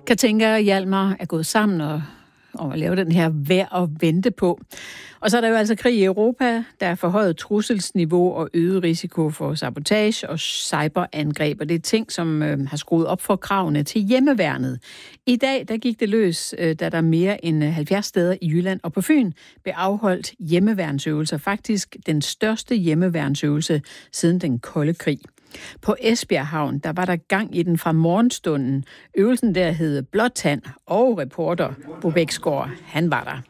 Katinka og Hjalmar er gået sammen om at lave den her værd at vente på. Og så er der jo altså krig i Europa, der er forhøjet trusselsniveau og øget risiko for sabotage og cyberangreb. Og det er ting, som har skruet op for kravene til hjemmeværnet. I dag der gik det løs, da der mere end 70 steder i Jylland og på Fyn blev afholdt hjemmeværnsøvelser. Faktisk den største hjemmeværnsøvelse siden den kolde krig. På Esbjerg Havn, der var der gang i den fra morgenstunden. Øvelsen der hed Blåtand, og reporter Bo Bæksgaard, han var der.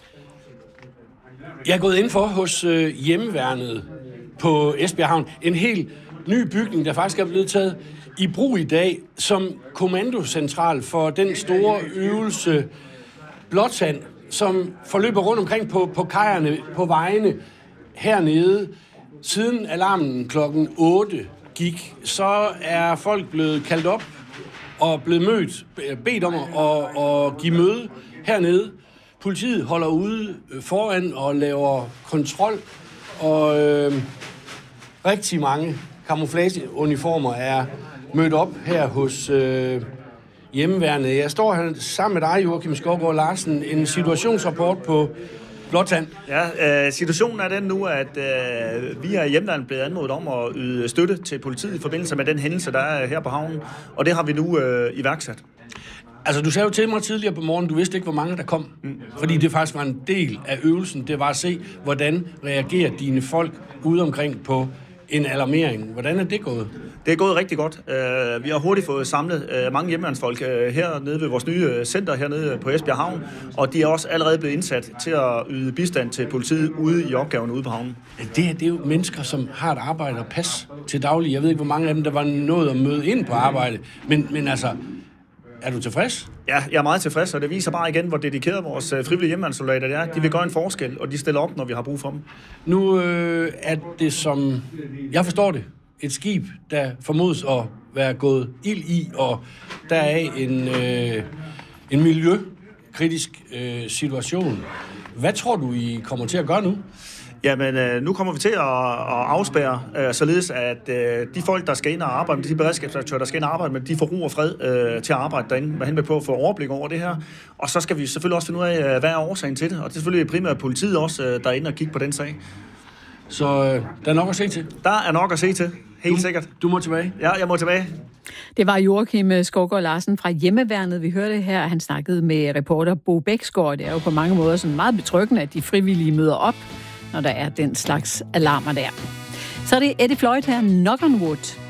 Jeg er gået ind for hos hjemmeværnet på Esbjerg Havn. En helt ny bygning, der faktisk er blevet taget i brug i dag som kommandocentral for den store øvelse Blåtand, som forløber rundt omkring på kajerne, på vejene hernede. Siden alarmen klokken 8 gik, så er folk blevet kaldt op og blevet bedt om at give møde hernede. Politiet holder ude foran og laver kontrol, og rigtig mange camouflageuniformer er mødt op her hos hjemmeværnet. Jeg står her sammen med dig, Joachim Skovgaard Larsen, en situationsrapport på Blåtand. Ja, situationen er den nu, at vi er hjemmeværnet blevet anmodet om at yde støtte til politiet i forbindelse med den hændelse, der er her på havnen, og det har vi nu iværksat. Altså, du sagde jo til mig tidligere på morgen, du vidste ikke, hvor mange der kom. Fordi det faktisk var en del af øvelsen. Det var at se, hvordan reagerer dine folk ude omkring på en alarmering. Hvordan er det gået? Det er gået rigtig godt. Vi har hurtigt fået samlet mange hjemmeværnsfolk hernede ved vores nye center hernede på Esbjerg Havn, og de er også allerede blevet indsat til at yde bistand til politiet ude i opgaven ude på havnen. Det er jo mennesker, som har et arbejde og pas til daglig. Jeg ved ikke, hvor mange af dem, der var nået at møde ind på arbejde. Men altså, er du tilfreds? Ja, jeg er meget tilfreds, og det viser bare igen, hvor dedikerede vores frivillige hjemmeværnssoldater er. De vil gøre en forskel, og de stiller op, når vi har brug for dem. Nu er det, som jeg forstår det, et skib, der formodes at være gået ild i, og der er en miljøkritisk situation. Hvad tror du, I kommer til at gøre nu? Jamen, nu kommer vi til at afspærre, således at de folk, der skal ind og arbejde med, de beredskabsaktører, der skal ind og arbejde med, de får ro og fred til at arbejde derinde, med henblik på at få overblik over det her. Og så skal vi selvfølgelig også finde ud af, hvad er årsagen til det, og det er selvfølgelig primært politiet også, der er inde og kigge på den sag. Så der er nok at se til? Der er nok at se til, helt sikkert. Du må tilbage? Ja, jeg må tilbage. Det var Joachim Skovgaard Larsen fra hjemmeværnet. Vi hørte her, han snakkede med reporter Bo Bæksgaard. Det er jo på mange måder sådan meget betryggende, at de frivillige møder op, når der er den slags alarmer der. Så er det Eddie Floyd her, Knock on Wood.